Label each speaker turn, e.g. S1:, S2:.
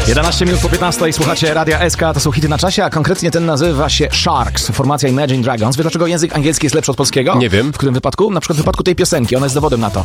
S1: 11 minut po 15 słuchacie Radia SK, to są hity na czasie, a konkretnie ten nazywa się Sharks, formacja Imagine Dragons. Wiesz, dlaczego język angielski jest lepszy od polskiego?
S2: Nie wiem.
S1: W którym wypadku? Na przykład w wypadku tej piosenki, ona jest dowodem na to.